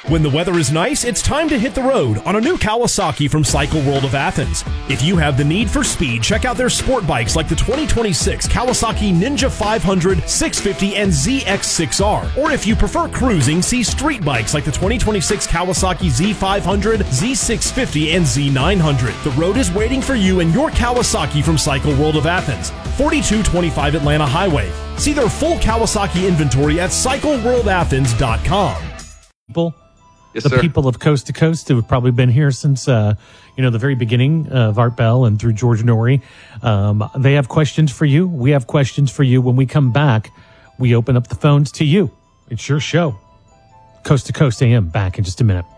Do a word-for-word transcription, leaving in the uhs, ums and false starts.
When the weather is nice, it's time to hit the road on a new Kawasaki from Cycle World of Athens. If you have the need for speed, check out their sport bikes like the twenty twenty-six Kawasaki Ninja five hundred, six fifty, and Z X six R. Or if you prefer cruising, see street bikes like the twenty twenty-six Kawasaki Z five hundred, Z six fifty, and Z nine hundred. The road is waiting for you in your Kawasaki from Cycle World of Athens, forty-two twenty-five Atlanta Highway. See their full Kawasaki inventory at cycle world athens dot com. People. Yes, the sir. people of Coast to Coast who have probably been here since, uh, you know, the very beginning of Art Bell and through George Norrie. Um, they have questions for you. We have questions for you. When we come back, we open up the phones to you. It's your show. Coast to Coast A M, back in just a minute.